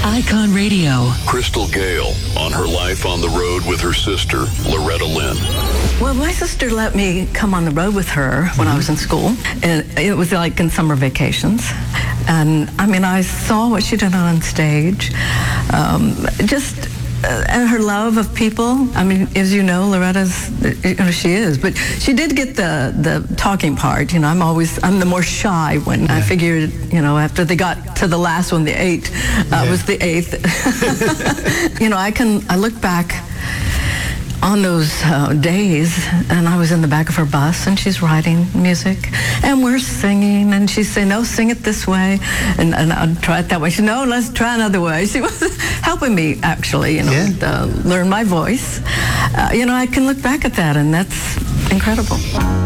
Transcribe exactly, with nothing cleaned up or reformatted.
Icon Radio. Crystal Gale on her life on the road with her sister, Loretta Lynn. Well, my sister let me come on the road with her when mm-hmm. I was in school, and it was like in summer vacations. And I mean, I saw what she did on stage. Um, just uh, and her love of people. I mean, as you know, Loretta's, you know, she is, but she did get the the talking part. You know, I'm always I'm the more shy when yeah. I figured, you know, after they got to the last one, the eight uh, yeah. was the eighth. You know, I can I look back on those uh, days, and I was in the back of her bus, and she's writing music, and we're singing, and she'd say, no, sing it this way, and, and I'd try it that way. She'd, no, let's try another way. She was helping me, actually, you know, yeah. uh, learn my voice. Uh, you know, I can look back at that, and that's incredible.